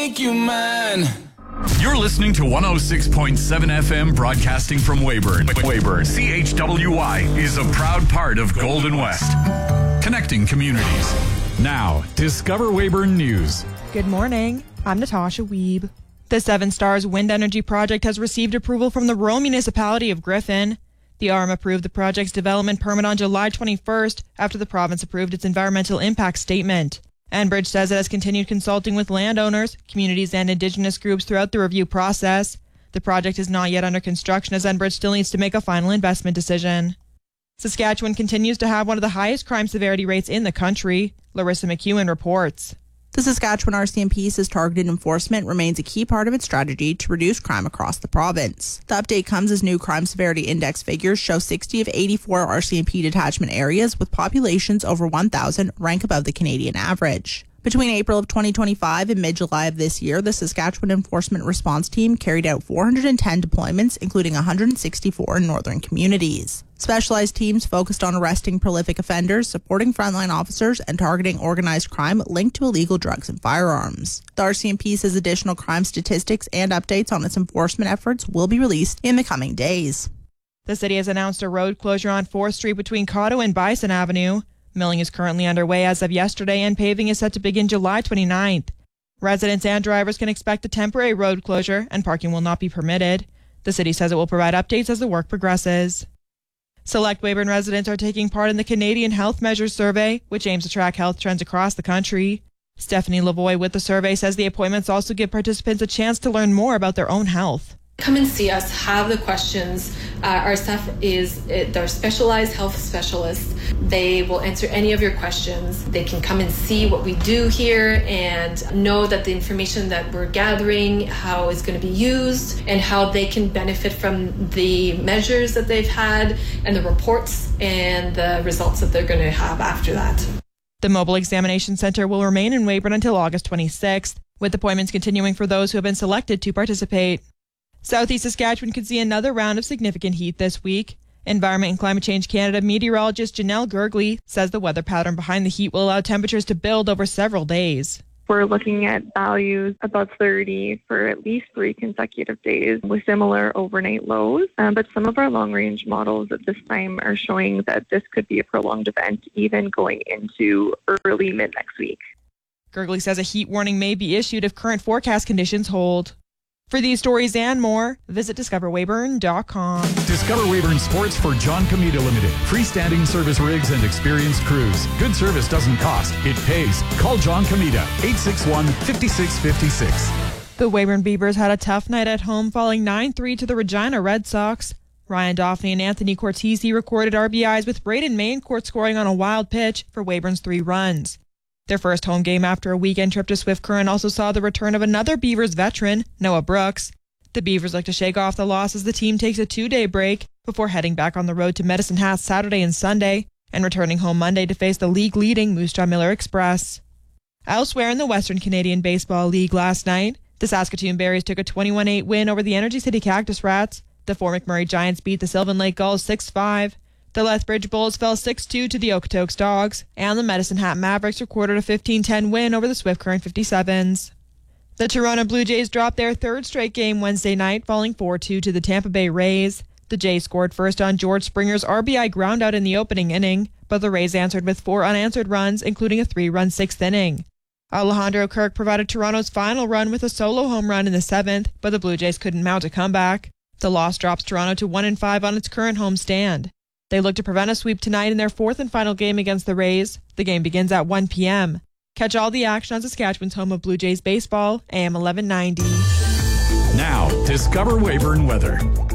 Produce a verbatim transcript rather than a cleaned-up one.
make you mine. You're listening to one oh six point seven F M, broadcasting from Weyburn. Weyburn, C H W Y, is a proud part of Golden West, connecting communities. Now, Discover Weyburn News. Good morning. I'm Natasha Wiebe. The Seven Stars Wind Energy Project has received approval from the rural municipality of Griffin. The A R M approved the project's development permit on July twenty-first after the province approved its environmental impact statement. Enbridge says it has continued consulting with landowners, communities, and Indigenous groups throughout the review process. The project is not yet under construction as Enbridge still needs to make a final investment decision. Saskatchewan continues to have one of the highest crime severity rates in the country. Larissa McEwen reports. The Saskatchewan R C M P says targeted enforcement remains a key part of its strategy to reduce crime across the province. The update comes as new crime severity index figures show sixty of eighty-four R C M P detachment areas with populations over one thousand rank above the Canadian average. Between April of twenty twenty-five and mid-July of this year, the Saskatchewan Enforcement Response Team carried out four hundred ten deployments, including one hundred sixty-four in northern communities. Specialized teams focused on arresting prolific offenders, supporting frontline officers, and targeting organized crime linked to illegal drugs and firearms. The R C M P says additional crime statistics and updates on its enforcement efforts will be released in the coming days. The city has announced a road closure on fourth Street between Cotto and Bison Avenue. Milling is currently underway as of yesterday, and paving is set to begin July twenty-ninth. Residents and drivers can expect a temporary road closure, and parking will not be permitted. The city says it will provide updates as the work progresses. Select Weyburn residents are taking part in the Canadian Health Measures Survey, which aims to track health trends across the country. Stephanie Lavoie with the survey says the appointments also give participants a chance to learn more about their own health. Come and see us, have the questions. Uh, our staff is, they're specialized health specialists. They will answer any of your questions. They can come and see what we do here and know that the information that we're gathering, how it's going to be used, and how they can benefit from the measures that they've had and the reports and the results that they're going to have after that. The Mobile Examination Centre will remain in Weyburn until August twenty-sixth, with appointments continuing for those who have been selected to participate. Southeast Saskatchewan could see another round of significant heat this week. Environment and Climate Change Canada meteorologist Janelle Gergley says the weather pattern behind the heat will allow temperatures to build over several days. We're looking at values above thirty for at least three consecutive days with similar overnight lows. Um, but some of our long-range models at this time are showing that this could be a prolonged event, even going into early mid-next week. Gergley says a heat warning may be issued if current forecast conditions hold. For these stories and more, visit discover weyburn dot com. Discover Weyburn Sports for John Comita Limited. Freestanding service rigs and experienced crews. Good service doesn't cost, it pays. Call John Comita, eight six one, five six five six. The Weyburn Beavers had a tough night at home, falling nine three to the Regina Red Sox. Ryan Daphne and Anthony Cortese recorded R B Is, with Braden Maincourt scoring on a wild pitch for Weyburn's three runs. Their first home game after a weekend trip to Swift Current also saw the return of another Beavers veteran, Noah Brooks. The Beavers look to shake off the loss as the team takes a two-day break before heading back on the road to Medicine Hat Saturday and Sunday, and returning home Monday to face the league-leading Moose Jaw Miller Express. Elsewhere in the Western Canadian Baseball League last night, the Saskatoon Berries took a twenty-one eight win over the Energy City Cactus Rats. The Fort McMurray Giants beat the Sylvan Lake Gulls six five. The Lethbridge Bulls fell six two to the Okotoks Dogs, and the Medicine Hat Mavericks recorded a fifteen ten win over the Swift Current fifty-sevens. The Toronto Blue Jays dropped their third straight game Wednesday night, falling four two to the Tampa Bay Rays. The Jays scored first on George Springer's R B I groundout in the opening inning, but the Rays answered with four unanswered runs, including a three-run sixth inning. Alejandro Kirk provided Toronto's final run with a solo home run in the seventh, but the Blue Jays couldn't mount a comeback. The loss drops Toronto to one and five on its current home stand. They look to prevent a sweep tonight in their fourth and final game against the Rays. The game begins at one p.m. Catch all the action on Saskatchewan's home of Blue Jays baseball, A M eleven ninety. Now, Discover Weyburn weather.